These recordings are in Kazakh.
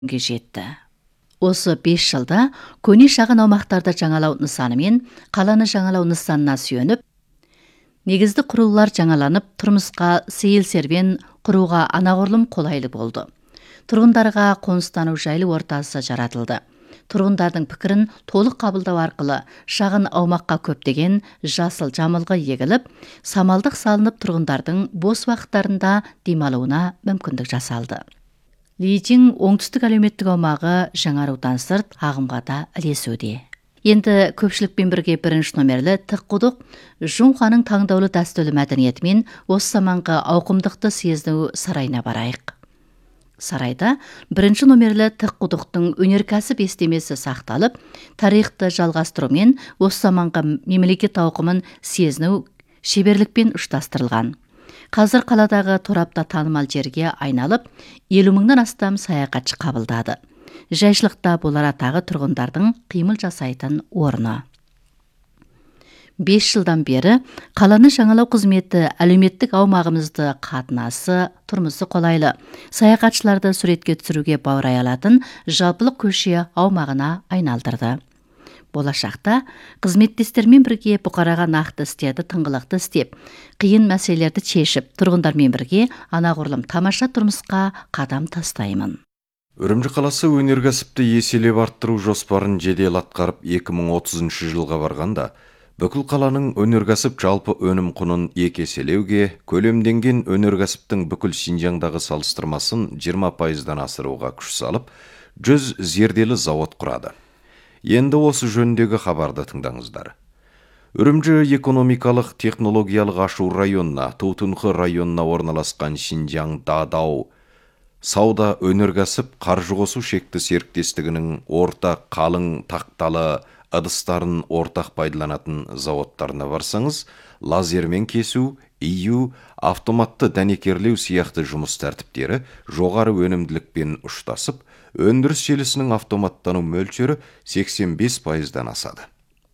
жетті. Осы 5 жылда көне шағын аумақтарды жаңалау нысаны мен қаланы жаңалау нысанына сүйеніп, негізді құрылылар жаңаланып, тұрмысқа сейіл серуен құруға анағұрлым қолайлы болды. Тұрғындарға қоныстану жайлы ортасы жаратылды. Тұрғындардың пікірін толық қабылдау арқылы шағын аумаққа көптеген жасыл жамылғы егіліп, самалдық салынып тұрғындардың бос уақыттарында демалуына мүмкіндік жасалды. Лейжің оңтүстік әлеуметтік аумағы жаңарудан сырт ағымға да ілесуде. Енді көпшілікпен бірге бірінші номерлі Тыққұдық Жұңқаның таңдаулы дәстүрлі мәдениетімен осы заманғы ауқымдықты сезіну сарайына барайық. Сарайда бірінші номерлі Тыққұдықтың өнеркәсіп естемесі сақталып, тарихты жалғастырумен осы заманғы мемлекет ауқымын сезіну шеберлікпен ұштастырылған. Қазір қаладағы торапта танымал жерге айналып, 50 мыңнан астам саяхатшы қабылдады. Жайшылықта болар атағы тұрғындардың қимыл жасайтын орны. 5 жылдан бері қаланы жаңалау қызметі әлеуметтік аумағымызды қатынасы, тұрмысы қолайлы, саяхатшыларды суретке түсіруге баурай алатын жалпылық көше аумағына айналдырды. Болашақта қызметтестермен бірге бұқараға нақты істерді тыңғылықты істеп, қиын мәселелерді шешіп, тұрғындармен бірге анағұрлым тамаша тұрмысқа қадам тастаймын. Үрімжі қаласы өнеркәсіпті еселеп арттыру жоспарын жедел атқарып 2030 жылға барғанда, бүкіл қаланың өнеркәсіп жалпы өнім құнын 2 еселеуге, көлемденген өнеркәсіптің бүкіл Шинжаңдағы салыстырмасын 20%-дан асыруға күш салып, 100 зерделі завод құрады. Енді осы жөніндегі хабарды тыңдаңыздар. Үрімжі экономикалық технологиялық ашу районына, Тутунхы районына орналасқан Шинжаң Дадау сауда өнеркәсіп қаржы қосу шекті серіктестігінің ортақ қалың тақталы ыдыстарын ортақ пайдаланатын заводтарына барсаңыз, лазермен кесу, ию, автоматты дәнекерлеу сияқты жұмыс тәртіптері жоғары өнімділікпен ұштасып, өндіріс желісінің автоматтану мөлшері 85%-дан асады.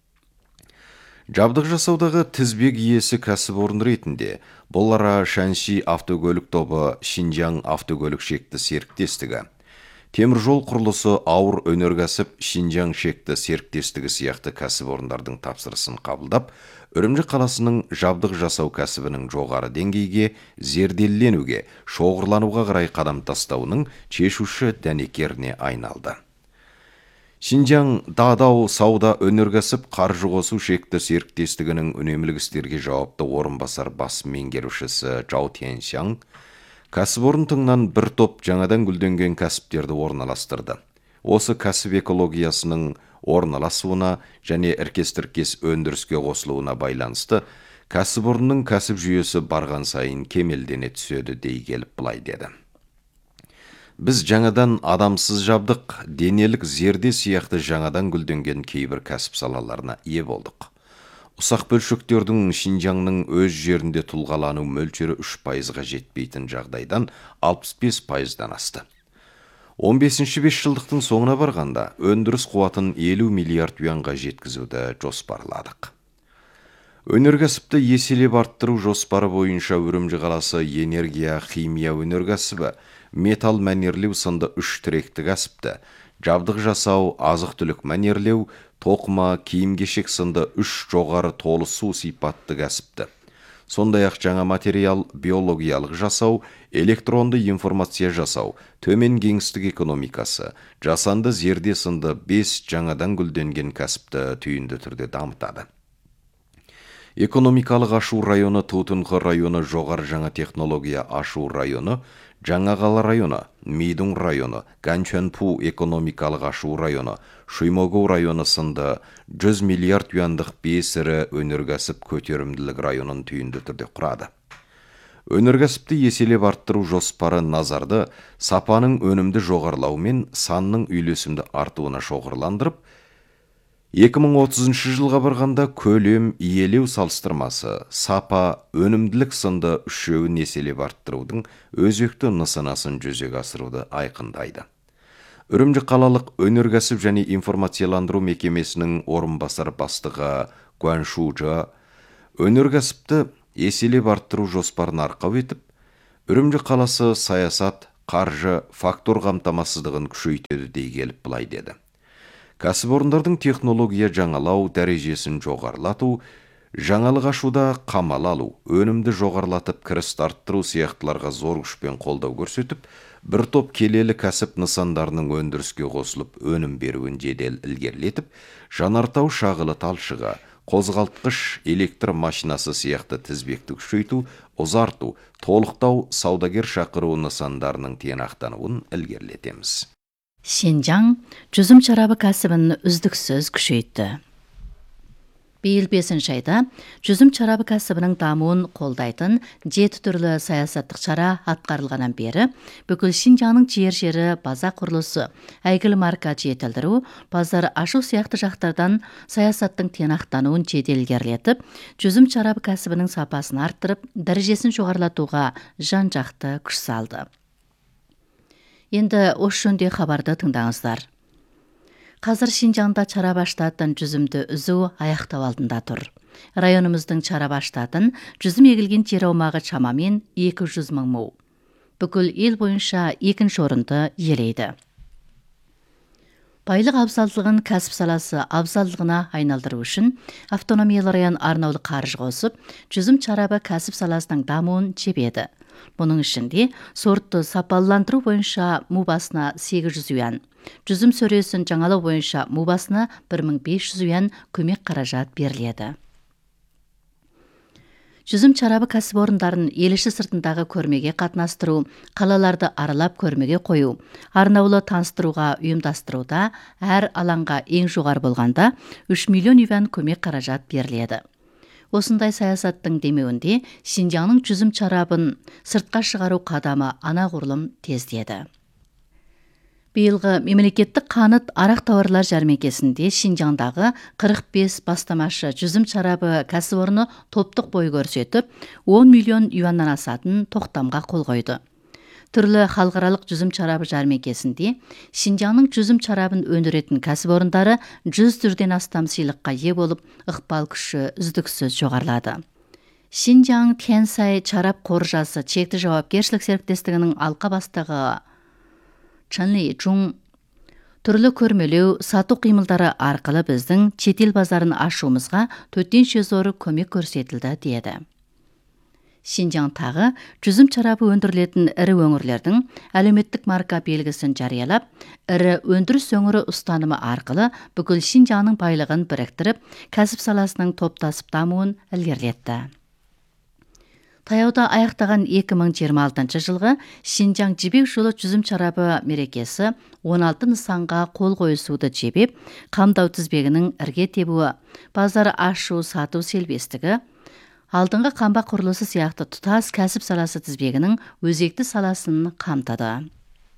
Жабдық жасаудағы тізбек иесі кәсіпорын ретінде бұл ара Шанши автокөлік тобы Шинжаң автокөлік шекті серіктестігі, теміржол құрылысы ауыр өнеркәсіп Шинжаң шекті серіктестігі сияқты кәсіпорындардың тапсырысын қабылдап, Үрімжі қаласының жабдық жасау кәсібінің жоғары деңгейге зерделенуге, шоғырлануға қарай қадам тастауының шешуші дәнекеріне айналды. Шинжаң Дадау сауда өнеркәсіп қаржы қосу шекті серіктестігінің үнемділік істерге жауапты орынбасар бас меңгерушісі Жау Тяншаң кәсіпорын тыңнан бір топ жаңадан гүлденген кәсіптерді орналастырды. Осы кәсіп экологиясының орналасуына және іркес-тіркес өндіріске қосылуына байланысты кәсіпорынның кәсіп жүйесі барған сайын кемелдене түседі дей келіп былай деді. Біз жаңадан адамсыз жабдық, денелік зерде сияқты жаңадан гүлденген кейбір кәсіп салаларына ие болдық. Ұсақ бөлшектердің Шинжаңның өз жерінде тұлғалану мөлшері 3%-ға жетпейтін жағдайдан 65%-дан асты. 15-ші 5 жылдықтың соңына барғанда өндіріс қуатын 50 миллиард юанға жеткізуді жоспарладық. Өнеркәсіпті еселеп арттыру жоспары бойынша Үрімжі қаласы энергия, химия өнеркәсібі, металл мәнерлеу сынды 3 тіректі кәсіпті, жабдық жасау, азық-түлік мәнерлеу, тоқыма, киім-кешек сынды 3 жоғары толысу сипатты кәсіпті. Сондай-ақ жаңа материал, биологиялық жасау, электронды информация жасау, төмен кеңістік экономикасы, жасанды зерде сынды 5 жаңадан гүлденген кәсіпті түйінді түрде дамытады. Экономикалық ашу районы Тутунхы районы, жоғары жаңа технология ашу районы, Жаңағалы районы, Мидун районы, Ганчанпу экономикалық ашу районы, Шуймогу районы сынды 100 миллиард юандық 5 ірі өнеркәсіп көтерімділік районын түйінді түрде құрады. Өнеркәсіпті еселеп арттыру жоспары назарды сапаның өнімді жоғарылау мен санның үйлесімді артуына шоғырландырып, 2030 жылға барғанда көлем, иелеу салыстырмасы, сапа, өнімділік сынды үшеуін еселеп арттырудың өзекті нысанасын жүзеге асыруды айқындайды. Үрімжі қалалық өнеркәсіп және информацияландыру мекемесінің орынбасар бастығы Гуаншужа өнеркәсіпті еселеп арттыру жоспарын арқау етіп, Үрімжі қаласы саясат, қаржы, фактор қамтамасыздығын күшейтеді дей келіп былай деді. Кәсіпорындардың технология жаңалау дәрежесін жоғарылату, жаңалық ашуда қамал алу, өнімді жоғарылатып кірісті арттыру сияқтыларға зор күшпен қолдау көрсетіп, бір топ келелі кәсіп нысандарының өндіріске қосылып, өнім беруін жедел ілгерілетіп, жанартау шағылы талшығы, қозғалтқыш, электр машинасы сияқты тізбекті күшейту, ұзарту, толықтау, саудагер шақыру нысандарының тиянақтануын ілгерілетеміз. Шинжаң жүзім шарабы кәсібін үздіксіз күшейтті. Биыл 5 айда жүзім шарабы кәсібінің дамуын қолдайтын 7 түрлі саясаттық шара атқарылғаннан бері бүкіл Шинжаңның жері база құрылысы, әйгілі марка жетілдіру, базар ашу сияқты жақтардан саясаттың тиянақтануын жедел ілгерілетіп, жүзім шарабы кәсібінің сапасын арттырып, дәрежесін жоғарылатуға жан-жақты күш салды. Енді осы жөнде хабарды тыңдаңыздар. Қазір Шинжаңда шарап штатын жүзімді үзу аяқтау алдында тұр. Районымыздың шарап штатын жүзім егілген жер аумағы шамамен 200 мың му. Бүкіл ел бойынша екінші орынды иелейді. Байлық абзалдығын кәсіп саласы абзалдығына айналдыру үшін автономиялы район арнаулы қаржы қосып, жүзім шарабы кәсіп саласының дамуын жебеді. Бұның ішінде сортты сапалыландыру бойынша му басына 800 юан, жүзім сөресін жаңалау бойынша му басына 1500 юан көмек қаражат беріледі. Жүзім шарабы кәсіпорындарын ел іші сыртындағы көрмеге қатынастыру, қалаларды аралап көрмеге қою, арнаулы таныстыруға ұйымдастыруда әр алаңға ең жоғары болғанда 3 миллион юан көмек қаражат беріледі. Осындай саясаттың демеуінде Шинжаңның жүзім шарабын сыртқа шығару қадамы анағұрлым тездеді. Биылғы мемлекеттік қант арақ тауарлар жәрмеңкесінде Шинжаңдағы 45 бастамашы жүзім шарабы кәсіпорны топтық бой көрсетіп, 10 миллион юаннан асатын тоқтамға қол қойды. Түрлі халықаралық жүзім шарабы жәрмеңкесінде Шинжаңның жүзім шарабын өндіретін кәсіпорындары 100 түрден астам сыйлыққа ие болып, ықпал күші үздіксіз жоғарылады. Шинжаң Тянсай шарап қоржасы шекті жауапкершілік серіктестігінің алқа бастығы Чанли Чун түрлі көрмелеу, сату қимылдары арқылы біздің шетел базарын ашуымызға төтенше зор көмек көрсетілді деді. Шинжаң тағы жүзім шарабы өндірілетін ірі өңірлердің әлеуметтік марка белгісін жариялап, ірі өндіріс өңірі ұстанымы арқылы бүкіл Шинжаңның байлығын біріктіріп, кәсіп саласының топтасып дамуын ілгерілетті. Таяуда аяқтаған 2026 жылғы Шинжаң жібек жолы жүзім шарабы мерекесі 16 нысанға қол қойысуды жебеп, қамдау тізбегінің ірге тебуі, базар ашу сату селбестігі, алдыңғы қамба құрылысы сияқты тұтас кәсіп саласы тізбегінің өзекті саласын қамтады.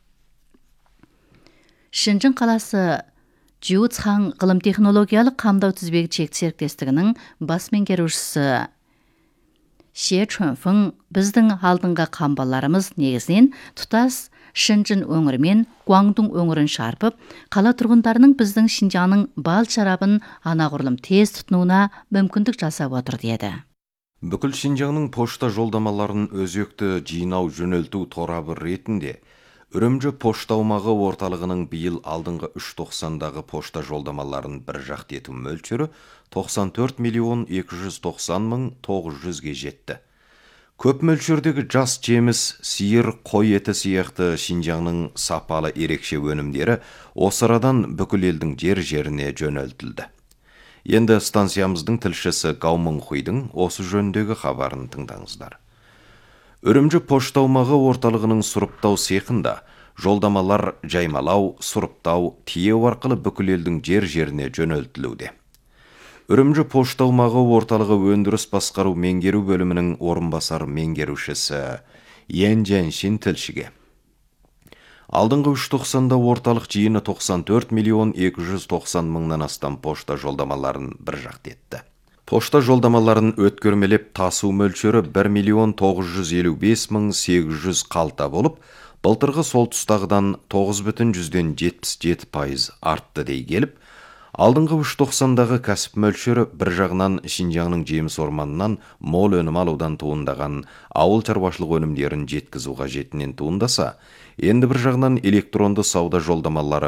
Шинжың қаласы Жуыцхан ғылым технологиялық қамдау тізбегі шекті серіктестігінің бас меңгерушісі Ше Чунфың біздің алдыңғы қамбаларымыз негізінен тұтас Шинжың өңірі мен Гуаңдың өңірін шарпып, қала тұрғындарының біздің Шинжаңның бал шарабын анағұрлым тез тұтынуына мүмкіндік жасап отыр деді. Бүкіл Шинжаңның пошта жолдамаларын өзекті жинау жөнелту торабы ретінде Үрімжі пошта аумағы орталығының биыл алдыңғы 3.90-дағы пошта жолдамаларын бір жақты ету мөлшері 94 миллион 290 мың 900-ге жетті. Көп мөлшердегі жас жеміс, сиыр, қой еті сияқты Шинжаңның сапалы ерекше өнімдері осы арадан бүкіл елдің жер-жеріне жөнелтілді. Енді станциямыздың тілшісі Гаумың Хуйдың осы жөндегі хабарын тыңдаңыздар. Үрімжі пошта аумағы орталығының сұрыптау цехында жолдамалар жаймалау, сұрыптау, тиеу арқылы бүкіл елдің жер-жеріне жөнелтілуде. Үрімжі пошта аумағы орталығы өндіріс басқару меңгеру бөлімінің орынбасар меңгерушісі Йен Дженшин тілшіге. Алдыңғы 3.90-да орталық жиыны 94 миллион 290 мыңнан астам пошта жолдамаларын бір жақты етті. Пошта жолдамаларын өткөрмелеп тасу мөлшері 1 миллион 955 мың 800 қалта болып, былтырғы сол тұстағыдан 9,77% артты дей келіп, алдыңғы 3.90-дағы кәсіп мөлшері бір жағынан Шинжаңның жеміс орманынан мол өнім алудан туындаған ауыл шаруашылық өнімдерін жеткізу қажетінен туындаса, Енді бір жағынан электронды сауда жолдамалары